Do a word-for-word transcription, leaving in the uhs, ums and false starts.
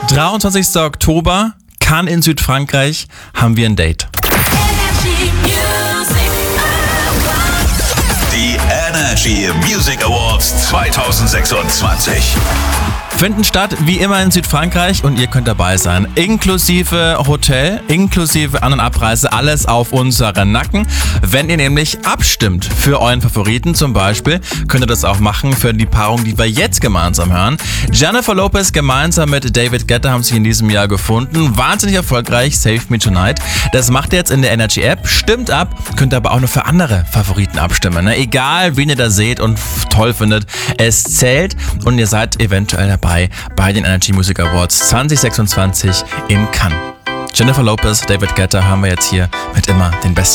dreiundzwanzigster Oktober, Cannes in Südfrankreich, haben wir ein Date. Die Energy Music Awards zwanzig sechsundzwanzig. Finden statt wie immer in Südfrankreich und ihr könnt dabei sein. Inklusive Hotel, inklusive An- und Abreise, alles auf unseren Nacken. Wenn ihr nämlich abstimmt für euren Favoriten zum Beispiel, könnt ihr das auch machen für die Paarung, die wir jetzt gemeinsam hören. Jennifer Lopez gemeinsam mit David Guetta haben sich in diesem Jahr gefunden. Wahnsinnig erfolgreich, Save Me Tonight. Das macht ihr jetzt in der Energy App. Stimmt ab, könnt aber auch nur für andere Favoriten abstimmen. Ne? Egal, wen ihr da seht und toll findet, es zählt und ihr seid eventuell dabei bei den Energy Music Awards zwanzig sechsundzwanzig in Cannes. Jennifer Lopez, David Guetta haben wir jetzt hier mit immer den besten